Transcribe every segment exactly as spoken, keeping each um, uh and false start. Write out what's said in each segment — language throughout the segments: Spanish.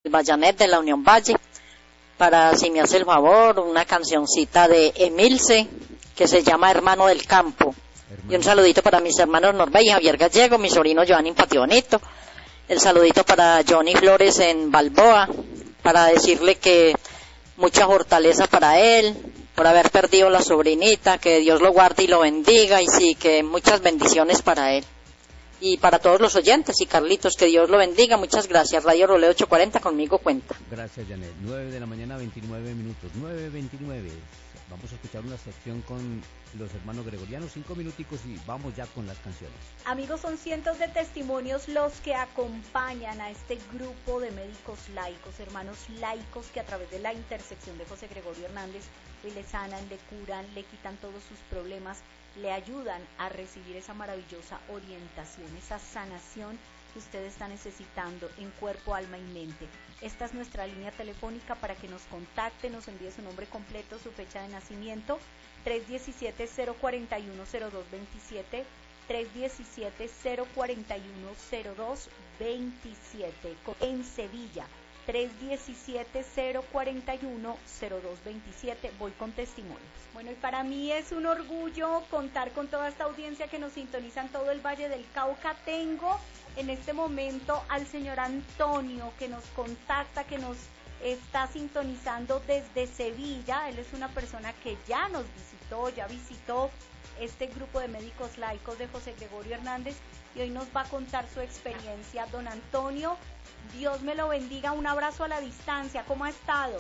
Vallanet de la Unión Valle, para, si me hace el favor, una cancioncita de Emilce, que se llama Hermano del Campo. Hermano. Y un saludito para mis hermanos Norbe y Javier Gallego, mi sobrino Giovanni Patibonito. El saludito para Johnny Flores en Balboa, para decirle que mucha fortaleza para él, por haber perdido la sobrinita, que Dios lo guarde y lo bendiga, y sí, que muchas bendiciones para él. Y para todos los oyentes, y Carlitos, que Dios lo bendiga, muchas gracias. Radio Roleo ochocientos cuarenta, conmigo cuenta. Gracias, Janet. nueve de la mañana, veintinueve minutos, nueve veintinueve. Vamos a escuchar una sección con los hermanos gregorianos, cinco minuticos y vamos ya con las canciones. Amigos, son cientos de testimonios los que acompañan a este grupo de médicos laicos, hermanos laicos que a través de la intersección de José Gregorio Hernández hoy le sanan, le curan, le quitan todos sus problemas, le ayudan a recibir esa maravillosa orientación, esa sanación que usted está necesitando en cuerpo, alma y mente. Esta es nuestra línea telefónica para que nos contacte, nos envíe su nombre completo, su fecha de nacimiento, tres uno siete, cero cuatro uno, cero dos dos siete, tres uno siete, cero cuatro uno, cero dos dos siete, en Sevilla, tres uno siete, cero cuatro uno, cero dos dos siete. Voy con testimonios. Bueno, y para mí es un orgullo contar con toda esta audiencia que nos sintoniza en todo el Valle del Cauca. Tengo en este momento al señor Antonio, que nos contacta, que nos está sintonizando desde Sevilla. Él es una persona que ya nos visitó, ya visitó este grupo de médicos laicos de José Gregorio Hernández y hoy nos va a contar su experiencia. Don Antonio, Dios me lo bendiga, un abrazo a la distancia, ¿cómo ha estado?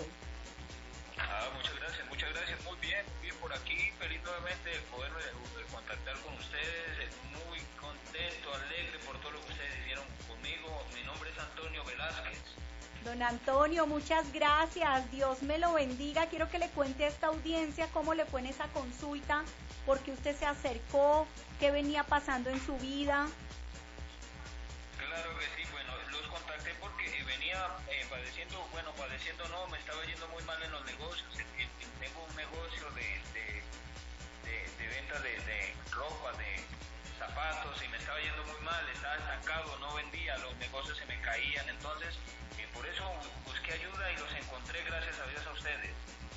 Ah, muchas gracias, muchas gracias, muy bien, bien por aquí, feliz nuevamente de poder de, de contactar con ustedes, muy contento, alegre por todo lo que ustedes hicieron conmigo. Mi nombre es Antonio Velázquez. Don Antonio, muchas gracias, Dios me lo bendiga. Quiero que le cuente a esta audiencia cómo le fue en esa consulta, por qué usted se acercó, qué venía pasando en su vida. Claro que sí, bueno, los contacté porque venía eh, padeciendo, bueno, padeciendo no, me estaba yendo muy mal en los negocios. Tengo un negocio de, de, de, de venta de, de ropa, de zapatos, y me estaba yendo muy mal, estaba estancado, no vendía, los negocios se me caían, entonces eh, por eso busqué ayuda y los encontré gracias a Dios a ustedes.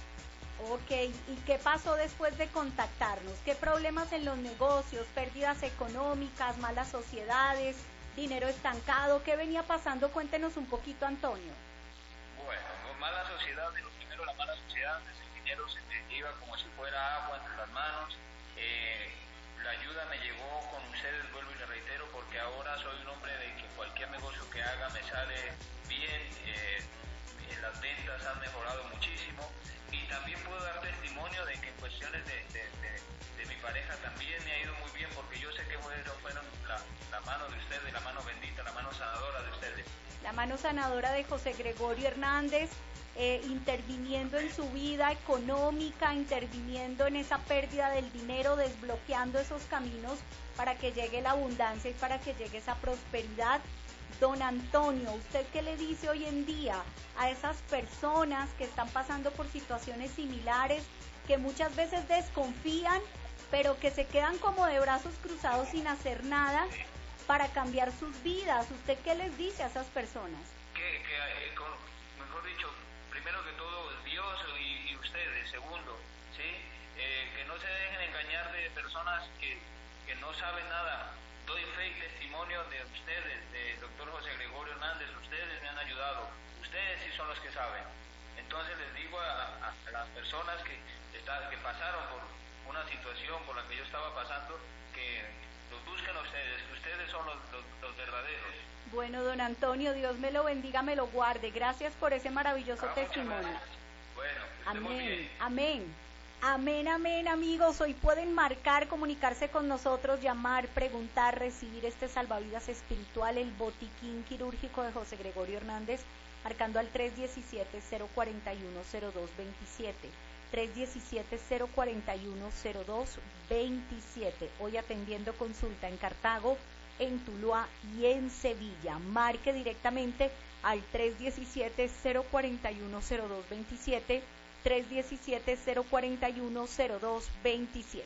Ok, ¿y qué pasó después de contactarnos? ¿Qué problemas en los negocios, pérdidas económicas, malas sociedades, dinero estancado? ¿Qué venía pasando? Cuéntenos un poquito, Antonio. Bueno, mala sociedad, lo primero la mala sociedad, antes el dinero se me iba como si fuera agua entre las manos. Eh, la ayuda me llegó con ustedes, vuelvo y le reitero, porque ahora soy un hombre de que cualquier negocio que haga me sale bien, eh, las ventas han mejorado muchísimo. Y también puedo dar testimonio de que en cuestiones de, de, de, de mi pareja también me ha ido muy bien, porque yo sé que fueron, fueron la, la mano de ustedes, la mano bendita, la mano sanadora de ustedes. La mano sanadora de José Gregorio Hernández, eh, interviniendo en su vida económica, interviniendo en esa pérdida del dinero, desbloqueando esos caminos para que llegue la abundancia y para que llegue esa prosperidad. Don Antonio, ¿usted qué le dice hoy en día a esas personas que están pasando por situaciones similares, que muchas veces desconfían, pero que se quedan como de brazos cruzados sin hacer nada para cambiar sus vidas? ¿Usted qué les dice a esas personas? Que, que eh, con, mejor dicho, primero que todo Dios y, y ustedes, segundo, ¿sí? Eh, que no se dejen engañar de personas que, que no saben nada. Doy fe y testimonio de ustedes, del doctor José Gregorio Hernández. Ustedes me han ayudado, ustedes sí son los que saben. Entonces les digo a, a, a las personas que, está, que pasaron por una situación por la que yo estaba pasando, que los busquen a ustedes, que ustedes son los, los, los verdaderos. Bueno, don Antonio, Dios me lo bendiga, me lo guarde. Gracias por ese maravilloso ah, testimonio. Bueno, amén, amén. Amén, amén, amigos. Hoy pueden marcar, comunicarse con nosotros, llamar, preguntar, recibir este salvavidas espiritual, el botiquín quirúrgico de José Gregorio Hernández, marcando al tres uno siete, cero cuatro uno, cero dos dos siete, tres uno siete, cero cuatro uno, cero dos dos siete. Hoy atendiendo consulta en Cartago, en Tuluá y en Sevilla. Marque directamente al tres uno siete, cero cuatro uno, cero dos dos siete, tres uno siete, cero cuatro uno, cero dos dos siete.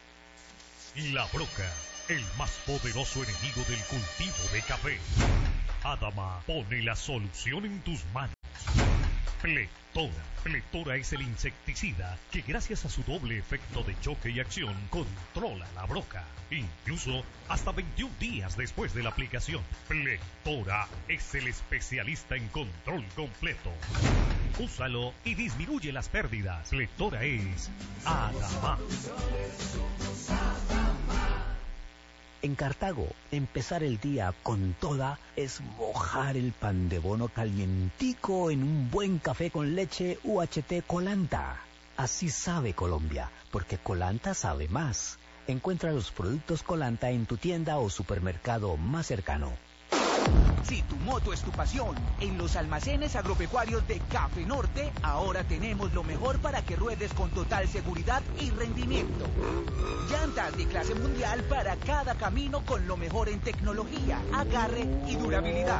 La Broca, el más poderoso enemigo del cultivo de café. Adama pone la solución en tus manos. Flectora. Flectora es el insecticida que gracias a su doble efecto de choque y acción controla la broca, incluso hasta veintiún días después de la aplicación. Flectora es el especialista en control completo. Úsalo y disminuye las pérdidas. Flectora es Adama. En Cartago, empezar el día con toda es mojar el pan de bono calientico en un buen café con leche U H T Colanta. Así sabe Colombia, porque Colanta sabe más. Encuentra los productos Colanta en tu tienda o supermercado más cercano. Si tu moto es tu pasión, en los almacenes agropecuarios de Café Norte, ahora tenemos lo mejor para que ruedes con total seguridad y rendimiento. Llantas de clase mundial para cada camino con lo mejor en tecnología, agarre y durabilidad.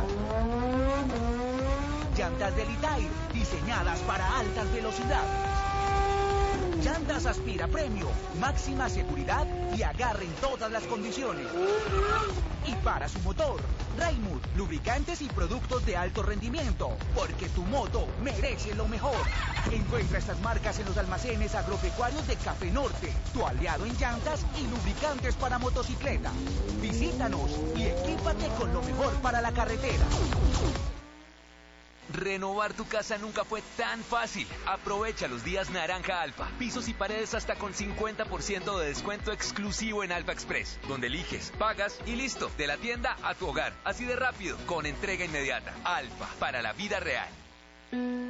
Llantas de Litair, diseñadas para altas velocidades. Llantas Aspira Premio, máxima seguridad y agarre en todas las condiciones. Y para su motor, Raimund, lubricantes y productos de alto rendimiento, porque tu moto merece lo mejor. Encuentra estas marcas en los almacenes agropecuarios de Café Norte, tu aliado en llantas y lubricantes para motocicleta. Visítanos y equípate con lo mejor para la carretera. Renovar tu casa nunca fue tan fácil. Aprovecha los días Naranja Alfa. Pisos y paredes hasta con cincuenta por ciento de descuento exclusivo en Alfa Express, donde eliges, pagas y listo. De la tienda a tu hogar. Así de rápido, con entrega inmediata. Alfa, para la vida real.